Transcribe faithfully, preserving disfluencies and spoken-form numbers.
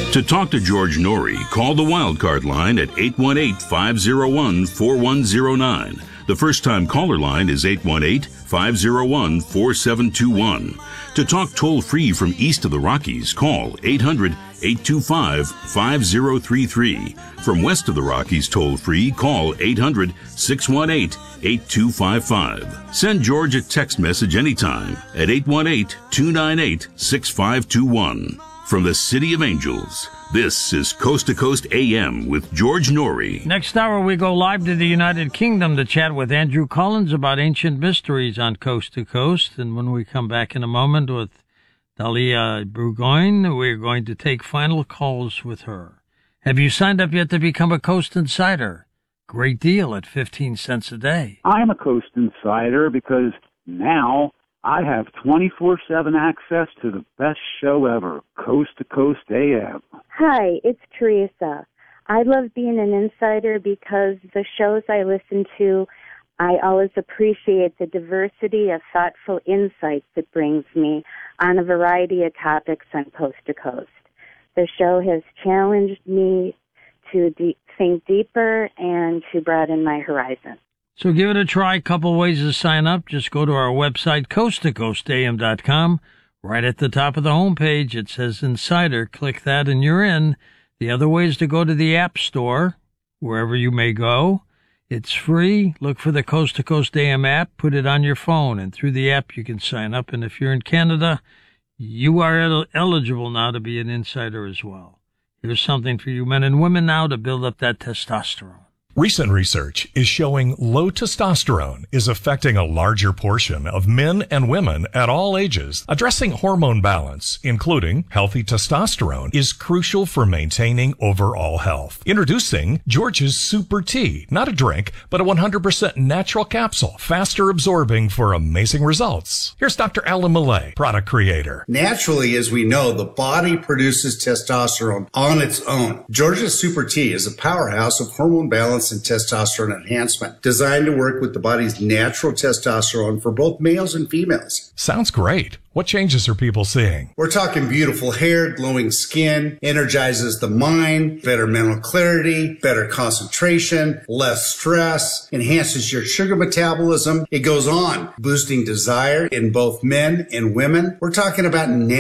To talk to George Norrie, call the Wildcard line at eight one eight, five oh one, four one oh nine. The first-time caller line is eight one eight, five oh one, four seven two one. To talk toll-free from east of the Rockies, call eight hundred, eight two five, five oh three three. From west of the Rockies toll-free, call eight hundred, six one eight, eight two five five. Send George a text message anytime at eight one eight, two nine eight, six five two one. From the City of Angels, this is Coast to Coast A M with George Norrie. Next hour, we go live to the United Kingdom to chat with Andrew Collins about ancient mysteries on Coast to Coast. And when we come back in a moment with Dalia Burgoyne, we're going to take final calls with her. Have you signed up yet to become a Coast Insider? Great deal at fifteen cents a day. I'm a Coast Insider because now I have twenty-four seven access to the best show ever, Coast to Coast A M. Hi, it's Teresa. I love being an insider because the shows I listen to, I always appreciate the diversity of thoughtful insights it brings me on a variety of topics on Coast to Coast. The show has challenged me to de- think deeper and to broaden my horizon. So give it a try. Couple ways to sign up. Just go to our website, coast to coast a m dot com. Right at the top of the homepage, it says Insider. Click that and you're in. The other way is to go to the App Store, wherever you may go. It's free. Look for the Coast to Coast A M app. Put it on your phone, and through the app you can sign up. And if you're in Canada, you are el- eligible now to be an insider as well. Here's something for you men and women now to build up that testosterone. Recent research is showing low testosterone is affecting a larger portion of men and women at all ages. Addressing hormone balance, including healthy testosterone, is crucial for maintaining overall health. Introducing George's Super Tea. Not a drink, but a one hundred percent natural capsule, faster absorbing for amazing results. Here's Doctor Alan Millay, product creator. Naturally, as we know, the body produces testosterone on its own. George's Super Tea is a powerhouse of hormone balance and testosterone enhancement, designed to work with the body's natural testosterone for both males and females. Sounds great. What changes are people seeing? We're talking beautiful hair, glowing skin, energizes the mind, better mental clarity, better concentration, less stress, enhances your sugar metabolism. It goes on, boosting desire in both men and women. We're talking about